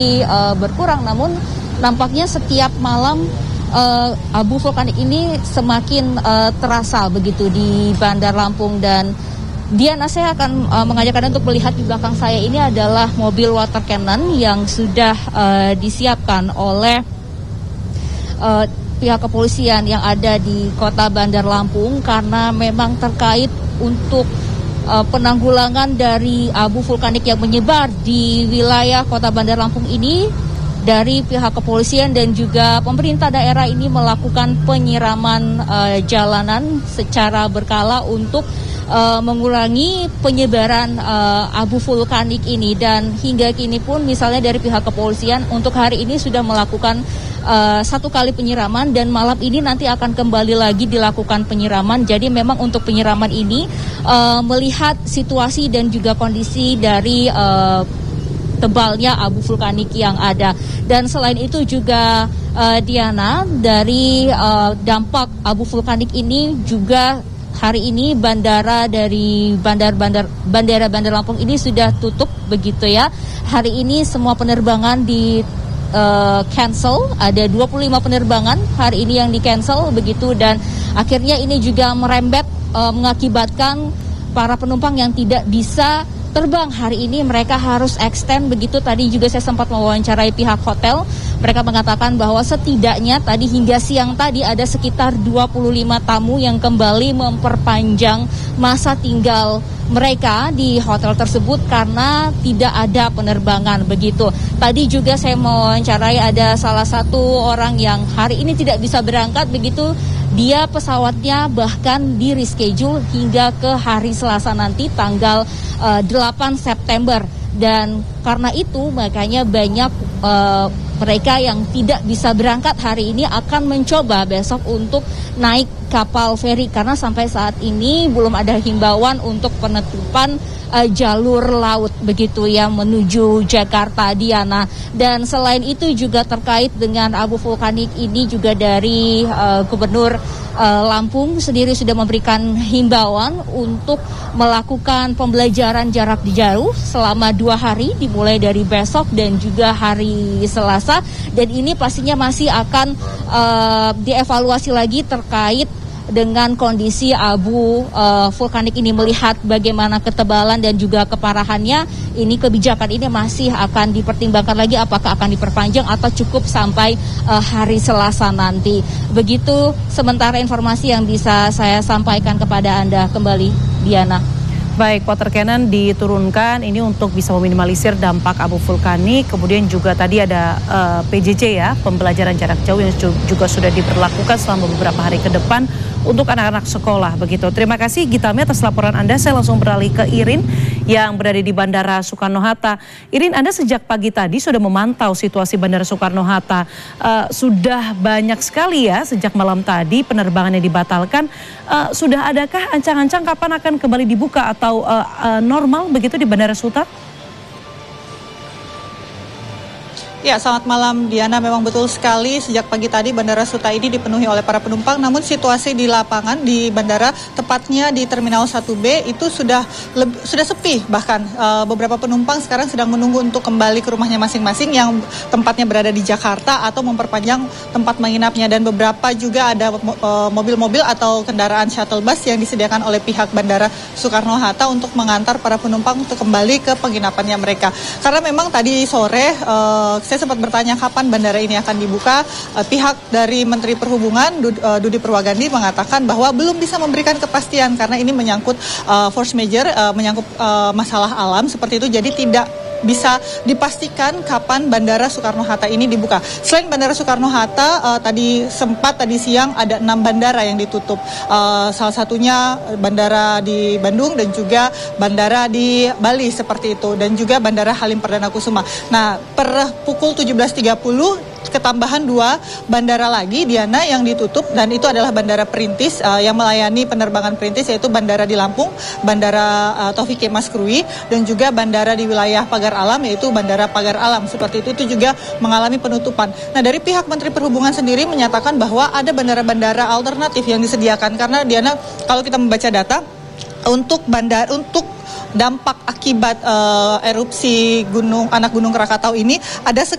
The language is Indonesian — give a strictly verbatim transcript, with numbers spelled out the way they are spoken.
uh, berkurang, namun nampaknya setiap malam uh, abu vulkanik ini semakin uh, terasa begitu di Bandar Lampung. Dan Diana, saya akan uh, mengajak Anda untuk melihat di belakang saya ini adalah mobil water cannon yang sudah uh, disiapkan oleh uh, pihak kepolisian yang ada di kota Bandar Lampung, karena memang terkait untuk uh, penanggulangan dari abu vulkanik yang menyebar di wilayah kota Bandar Lampung ini. Dari pihak kepolisian dan juga pemerintah daerah ini melakukan penyiraman uh, jalanan secara berkala untuk uh, mengurangi penyebaran uh, abu vulkanik ini. Dan hingga kini pun misalnya dari pihak kepolisian untuk hari ini sudah melakukan uh, satu kali penyiraman, dan malam ini nanti akan kembali lagi dilakukan penyiraman. Jadi memang untuk penyiraman ini uh, melihat situasi dan juga kondisi dari uh, tebalnya abu vulkanik yang ada. Dan selain itu juga uh, Diana, dari uh, dampak abu vulkanik ini juga hari ini bandara dari bandar-bandar bandara Bandar Lampung ini sudah tutup begitu ya. Hari ini semua penerbangan di uh, cancel, ada dua puluh lima penerbangan hari ini yang di cancel begitu, dan akhirnya ini juga merembet uh, mengakibatkan para penumpang yang tidak bisa terbang hari ini, mereka harus extend begitu. Tadi juga saya sempat mewawancarai pihak hotel, mereka mengatakan bahwa setidaknya tadi hingga siang tadi ada sekitar dua puluh lima tamu yang kembali memperpanjang masa tinggal mereka di hotel tersebut karena tidak ada penerbangan begitu. Tadi juga saya mewawancarai ada salah satu orang yang hari ini tidak bisa berangkat begitu. Dia pesawatnya bahkan di reschedule hingga ke hari Selasa nanti tanggal uh, delapan September. Dan karena itu makanya banyak uh, mereka yang tidak bisa berangkat hari ini akan mencoba besok untuk naik kapal feri, karena sampai saat ini belum ada himbauan untuk penutupan uh, jalur laut begitu yang menuju Jakarta, Diana. Dan selain itu juga terkait dengan abu vulkanik ini juga dari uh, Gubernur uh, Lampung sendiri sudah memberikan himbauan untuk melakukan pembelajaran jarak jauh selama dua hari dimulai dari besok dan juga hari Selasa. Dan ini pastinya masih akan uh, dievaluasi lagi terkait dengan kondisi abu uh, vulkanik ini, melihat bagaimana ketebalan dan juga keparahannya. Ini kebijakan ini masih akan dipertimbangkan lagi apakah akan diperpanjang atau cukup sampai uh, hari Selasa nanti. Begitu sementara informasi yang bisa saya sampaikan kepada Anda. Kembali Diana. Baik, water cannon diturunkan ini untuk bisa meminimalisir dampak abu vulkanik. Kemudian juga tadi ada uh, P J J ya, pembelajaran jarak jauh yang juga sudah diberlakukan selama beberapa hari ke depan untuk anak-anak sekolah begitu. Terima kasih Gitami atas laporan Anda. Saya langsung beralih ke Irin yang berada di Bandara Soekarno-Hatta. Irin, Anda sejak pagi tadi sudah memantau situasi Bandara Soekarno-Hatta. Uh, sudah banyak sekali ya sejak malam tadi penerbangannya dibatalkan. Uh, sudah adakah ancang-ancang kapan akan kembali dibuka atau uh, uh, normal begitu di Bandara Suta? Ya, selamat malam Diana. Memang betul sekali sejak pagi tadi Bandara Suta ini dipenuhi oleh para penumpang. Namun situasi di lapangan di bandara, tepatnya di Terminal satu B itu sudah lebih, sudah sepi. Bahkan uh, beberapa penumpang sekarang sedang menunggu untuk kembali ke rumahnya masing-masing yang tempatnya berada di Jakarta atau memperpanjang tempat menginapnya. Dan beberapa juga ada uh, mobil-mobil atau kendaraan shuttle bus yang disediakan oleh pihak Bandara Soekarno-Hatta untuk mengantar para penumpang untuk kembali ke penginapannya mereka. Karena memang tadi sore uh, saya sempat bertanya kapan bandara ini akan dibuka. Uh, pihak dari Menteri Perhubungan Dud, uh, Dudi Purwagandi mengatakan bahwa belum bisa memberikan kepastian karena ini menyangkut uh, force majeure, uh, menyangkut uh, masalah alam seperti itu. Jadi tidak bisa dipastikan kapan Bandara Soekarno-Hatta ini dibuka. Selain Bandara Soekarno-Hatta, uh, tadi sempat tadi siang ada enam bandara yang ditutup. Uh, salah satunya bandara di Bandung dan juga bandara di Bali seperti itu, dan juga Bandara Halim Perdana Kusuma. Nah, per pukul tujuh belas tiga puluh ketambahan dua bandara lagi Diana yang ditutup, dan itu adalah Bandara Perintis uh, yang melayani penerbangan perintis, yaitu bandara di Lampung, Bandara uh, Taufik Kemas Krui, dan juga bandara di wilayah Pagar Alam yaitu Bandara Pagar Alam seperti itu, itu juga mengalami penutupan. Nah, dari pihak Menteri Perhubungan sendiri menyatakan bahwa ada bandara-bandara alternatif yang disediakan, karena Diana kalau kita membaca data untuk bandar untuk dampak akibat uh, erupsi gunung anak Gunung Krakatau ini ada